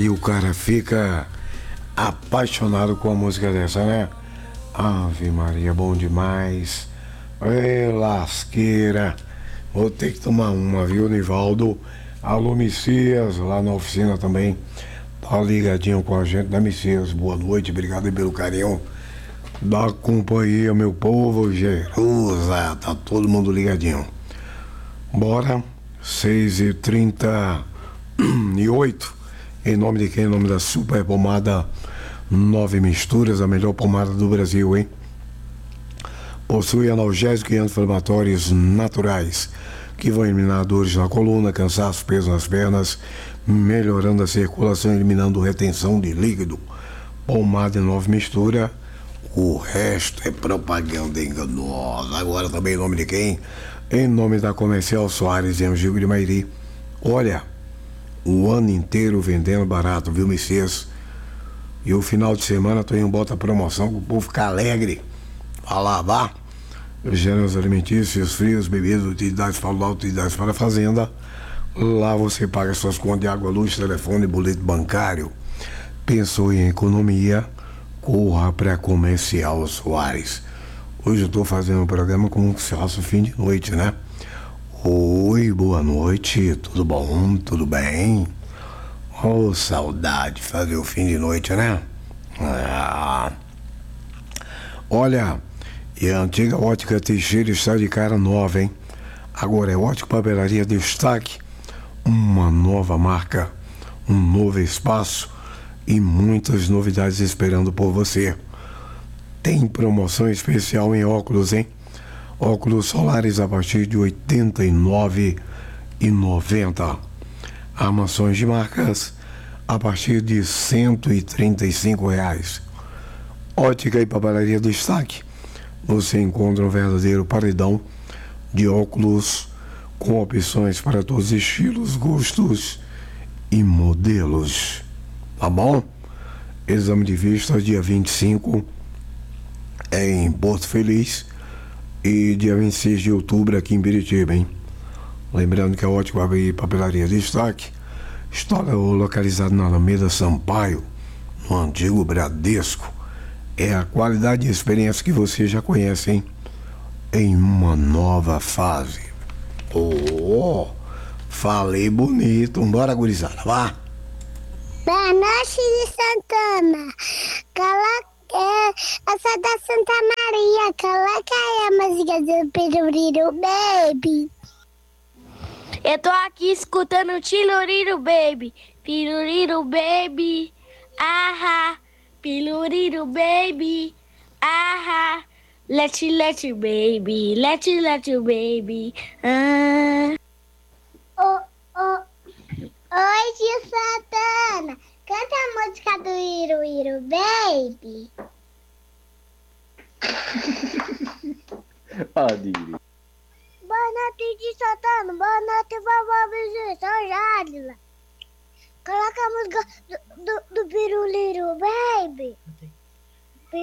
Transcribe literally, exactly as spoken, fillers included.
Aí o cara fica apaixonado com a música dessa, né? Ave Maria, bom demais. Ê, lasqueira. Vou ter que tomar uma, viu, Nivaldo? Alô, Messias, lá na oficina também. Tá ligadinho com a gente, né, Messias? Boa noite, obrigado aí pelo carinho da companhia, meu povo. Jerusa, tá todo mundo ligadinho. Bora, seis e trinta e oito. Em nome de quem? Em nome da Super Pomada Nove Misturas, a melhor pomada do Brasil, hein? Possui analgésicos e anti-inflamatórios naturais que vão eliminar dores na coluna, cansaço, peso nas pernas, melhorando a circulação, eliminando retenção de líquido. Pomada Nove Mistura, o resto é propaganda enganosa. Agora também em nome de quem? Em nome da Comercial Soares em Angico de Mairi. Olha, o ano inteiro vendendo barato, viu, Messias? E o final de semana tô em bota promoção para o povo ficar alegre. A lavar gêneros alimentícios, frios, bebidas, utilidades para o lar, utilidades para a fazenda. Lá você paga suas contas de água, luz, telefone, boleto bancário. Pensou em economia? Corra para Comercial Soares. Hoje eu estou fazendo um programa como se fosse fim de noite, né? Oi, boa noite, tudo bom? Tudo bem? Oh, saudade, fazer o fim de noite, né? Ah. Olha, e a antiga Ótica Teixeira está de cara nova, hein? Agora é Ótica Papelaria Destaque, uma nova marca, um novo espaço e muitas novidades esperando por você. Tem promoção especial em óculos, hein? Óculos solares a partir de oitenta e nove reais e noventa centavos. Armações de marcas a partir de cento e trinta e cinco reais. Ótica e Papelaria Destaque. Você encontra um verdadeiro paredão de óculos com opções para todos os estilos, gostos e modelos. Tá bom? Exame de vista dia vinte e cinco em Porto Feliz e dia vinte e seis de outubro aqui em Biritiba, hein? Lembrando que a Ótica e Papelaria Destaque está localizada na Alameda Sampaio, no antigo Bradesco. É a qualidade e experiência que você já conhece, hein? Em uma nova fase. Oh, falei bonito. Bora, gurizada, vá. Boa noite de Santana. Coloca, é, essa da Santa Maria. Coloca aí a música do Piruliro Baby. Eu tô aqui escutando Tiluriro Baby. Piruliro Baby. Ahá. Piluriro baby, aha, let you, let you baby, let you, let you baby, ah. Oh, oh. Oi, tio Santana, canta a música do Iru Iru Baby. Adire. Boa noite, tio Santana, boa noite, vovó Vizinho, São Jádila. Coloca a música do, do, do Piruliro Baby.